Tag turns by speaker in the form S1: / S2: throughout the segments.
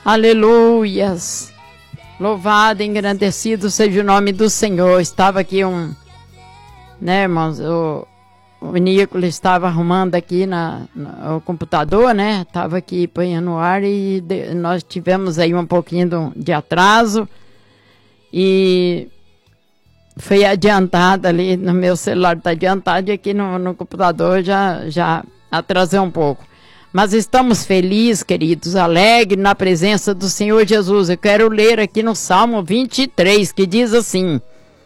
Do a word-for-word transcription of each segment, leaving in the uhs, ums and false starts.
S1: Aleluias. Louvado, engrandecido seja o nome do Senhor. Estava aqui um, né, irmãos, o, o Nicolas estava arrumando aqui na, no computador, né, estava aqui põe no ar e de, nós tivemos aí um pouquinho de, de atraso e foi adiantado ali no meu celular, está adiantado e aqui no, no computador já, já atrasei um pouco. Mas estamos felizes, queridos, alegres na presença do Senhor Jesus. Eu quero ler aqui no Salmo vinte e três, que diz assim: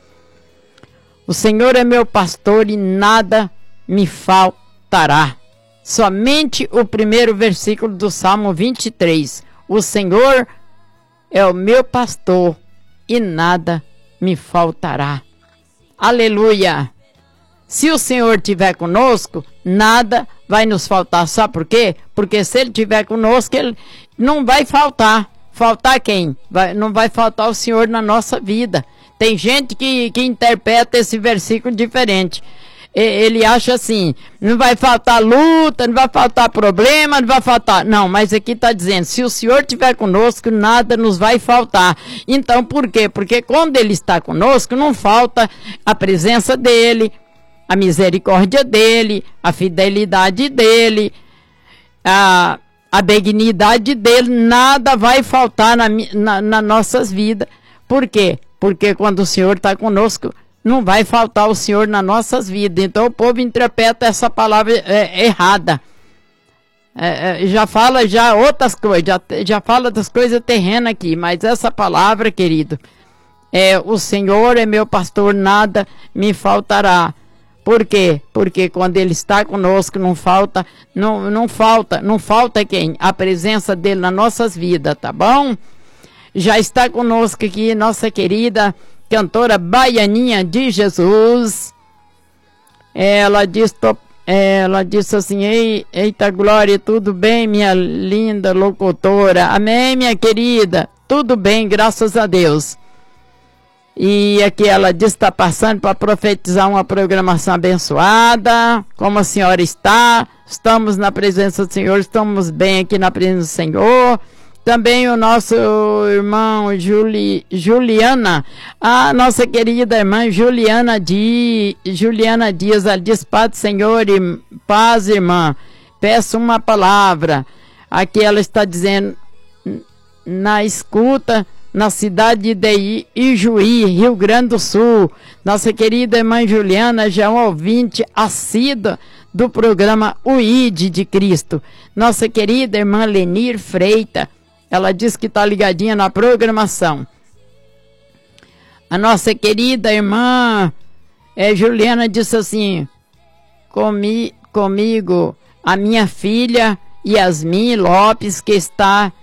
S1: o Senhor é meu pastor e nada me faltará. Somente o primeiro versículo do Salmo vinte e três. O Senhor é o meu pastor e nada me faltará. Aleluia! Se o Senhor estiver conosco, nada vai nos faltar. Sabe por quê? Porque se Ele estiver conosco, Ele não vai faltar. Faltar quem? Vai, não vai faltar o Senhor na nossa vida. Tem gente que, que interpreta esse versículo diferente. Ele acha assim, não vai faltar luta, não vai faltar problema, não vai faltar... Não, mas aqui está dizendo, se o Senhor estiver conosco, nada nos vai faltar. Então, por quê? Porque quando Ele está conosco, não falta a presença dEle, a misericórdia dEle, a fidelidade dEle, a, a benignidade dEle, nada vai faltar na, na, na nossas vidas. Por quê? Porque quando o Senhor está conosco, não vai faltar o Senhor nas nossas vidas. Então o povo interpreta essa palavra é, errada. É, é, já fala já outras coisas, já, já fala das coisas terrenas aqui, mas essa palavra, querido, é o Senhor é meu pastor, nada me faltará. Por quê? Porque quando Ele está conosco, não falta, não, não falta, não falta quem? A presença dEle nas nossas vidas, tá bom? Já está conosco aqui nossa querida cantora Baianinha de Jesus. Ela disse, ela disse assim, Ei, eita glória, tudo bem, minha linda locutora? Amém, minha querida? Tudo bem, graças a Deus. E aqui ela diz que está passando para profetizar uma programação abençoada. Como a senhora está? Estamos na presença do Senhor, estamos bem aqui na presença do Senhor. Também o nosso irmão Juli, Juliana, a nossa querida irmã Juliana, Di, Juliana Dias, ela diz, Pai do Senhor e paz, irmã, peço uma palavra. Aqui ela está dizendo, na escuta, na cidade de Ijuí, Rio Grande do Sul. Nossa querida irmã Juliana já é um ouvinte assídua do programa O I D de Cristo. Nossa querida irmã Lenir Freita, ela diz que está ligadinha na programação. A nossa querida irmã é, Juliana disse assim, Comi, comigo, a minha filha Yasmin Lopes, que está